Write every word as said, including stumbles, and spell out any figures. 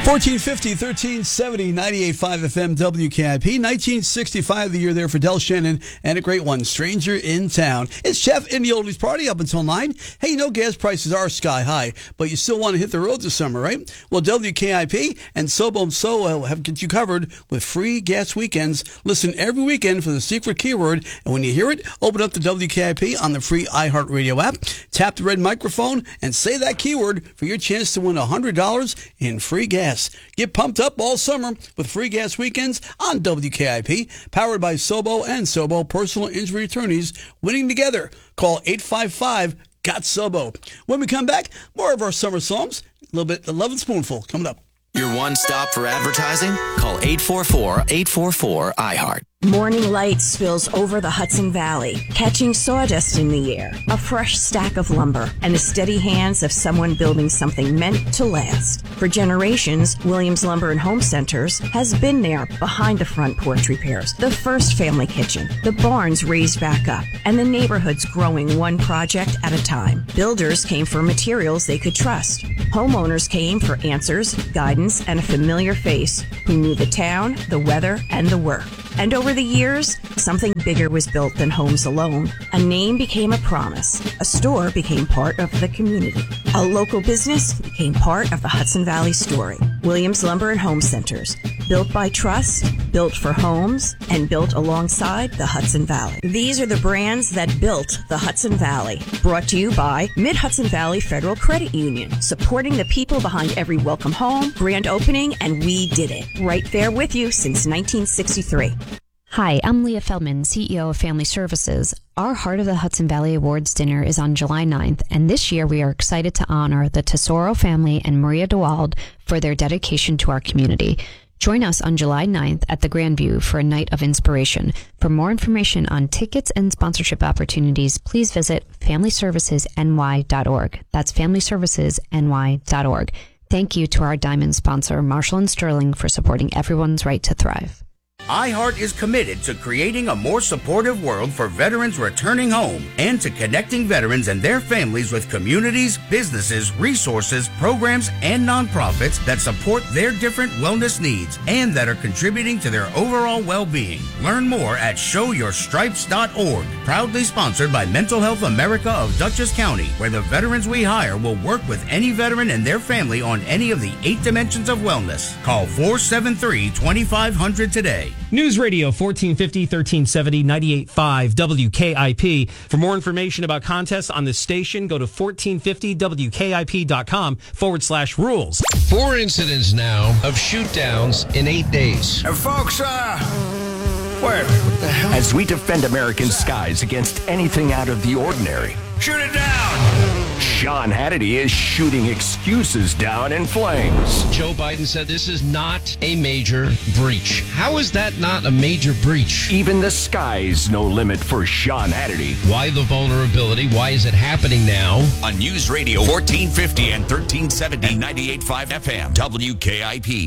fourteen fifty, thirteen seventy, ninety-eight point five F M W K I P. nineteen sixty-five, the year there for Del Shannon, and a great one, Stranger in Town. It's Jeff in the Oldies Party up until nine. Hey, you know gas prices are sky high, but you still want to hit the road this summer, right? Well, W K I P and Sobo and So have got you covered with free gas weekends. Listen every weekend for the secret keyword, and when you hear it, open up the W K I P on the free iHeartRadio app, tap the red microphone, and say that keyword for your chance to win one hundred dollars in free gas. Get pumped up all summer with free gas weekends on W K I P, powered by Sobo and Sobo Personal Injury Attorneys, winning together. Call eight five five, G O T, Sobo. When we come back, more of our summer songs. A little bit, the Love and Spoonful coming up. Your one stop for advertising? Call eight four four, eight four four, I heart. Morning light spills over the Hudson Valley, catching sawdust in the air, a fresh stack of lumber, and the steady hands of someone building something meant to last. For generations, Williams Lumber and Home Centers has been there behind the front porch repairs, the first family kitchen, the barns raised back up, and the neighborhoods growing one project at a time. Builders came for materials they could trust. Homeowners came for answers, guidance, and a familiar face who knew the town, the weather, and the work. And over the years, something bigger was built than homes alone. A name became a promise. A store became part of the community. A local business became part of the Hudson Valley story. Williams Lumber and Home Centers. Built by trust, built for homes, and built alongside the Hudson Valley. These are the brands that built the Hudson Valley. Brought to you by Mid-Hudson Valley Federal Credit Union. Supporting the people behind every welcome home, grand opening, and we did it. Right there with you since nineteen sixty-three. Hi, I'm Leah Feldman, C E O of Family Services. Our Heart of the Hudson Valley Awards dinner is on July ninth, and this year we are excited to honor the Tesoro family and Maria DeWald for their dedication to our community. Join us on July ninth at the Grandview for a night of inspiration. For more information on tickets and sponsorship opportunities, please visit family services n y dot org. That's family services n y dot org. Thank you to our diamond sponsor, Marshall and Sterling, for supporting everyone's right to thrive. iHeart is committed to creating a more supportive world for veterans returning home and to connecting veterans and their families with communities, businesses, resources, programs, and nonprofits that support their different wellness needs and that are contributing to their overall well-being. Learn more at show your stripes dot org. Proudly sponsored by Mental Health America of Dutchess County, where the veterans we hire will work with any veteran and their family on any of the eight dimensions of wellness. Call four seven three, two five zero zero today. News Radio fourteen fifty, thirteen seventy, ninety-eight point five W K I P. For more information about contests on this station, go to fourteen fifty W K I P dot com forward slash rules. Four incidents now of shoot downs in eight days. Uh, folks, uh, where? What the hell? As we defend American skies against anything out of the ordinary, Shoot it down! Sean Hannity is shooting excuses down in flames. Joe Biden said this is not a major breach. How is that not a major breach? Even the sky's no limit for Sean Hannity. Why the vulnerability? Why is it happening now? On News Radio fourteen fifty and thirteen seventy, ninety-eight point five F M, W K I P.